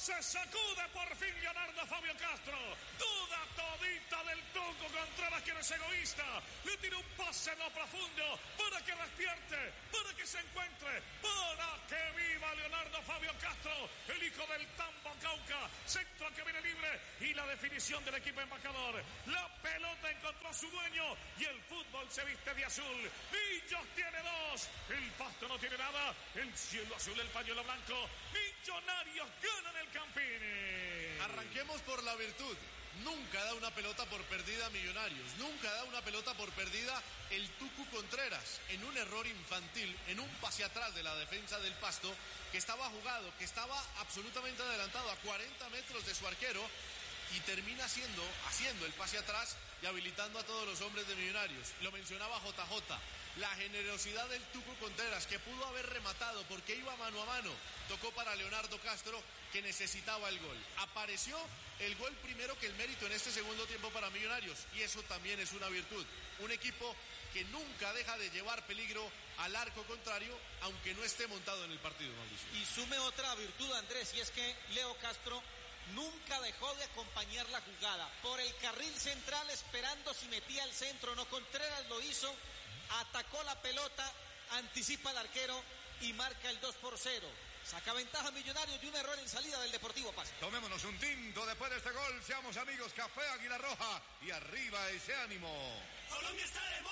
Se sacude por fin Leonardo Fabio Castro. Duda todita del Tuco Contreras, que no es egoísta. Le tira un pase no profundo para que despierte, para que se encuentre, para que viva Leonardo Fabio Castro, el hijo del Tambo Cauca. Centro que viene libre y la definición del equipo embajador. La pelota encontró a su dueño y el fútbol se viste de azul. Millos tiene 2, el Pasto no tiene nada. El cielo azul, el pañuelo blanco. Millonarios ganan el Campini. Arranquemos por la virtud. Nunca da una pelota por perdida Millonarios. Nunca da una pelota por perdida el Tucu Contreras. En un error infantil, en un pase atrás de la defensa del Pasto, que estaba jugado, que estaba absolutamente adelantado a 40 metros de su arquero, y termina haciendo el pase atrás y habilitando a todos los hombres de Millonarios. Lo mencionaba JJ, la generosidad del Tuco Contreras, que pudo haber rematado porque iba mano a mano. Tocó para Leonardo Castro, que necesitaba el gol. Apareció el gol primero que el mérito en este segundo tiempo para Millonarios, y eso también es una virtud. Un equipo que nunca deja de llevar peligro al arco contrario, aunque no esté montado en el partido, Mauricio. Y sume otra virtud, Andrés, y es que Leo Castro nunca dejó de acompañar la jugada. Por el carril central, esperando si metía el centro o no. Contreras lo hizo, atacó la pelota, anticipa al arquero y marca el 2-0. Saca ventaja Millonarios de un error en salida del Deportivo Pasto. Tomémonos un tinto después de este gol. Seamos amigos, Café Águila Roja. Y arriba ese ánimo. Colombia está de moda.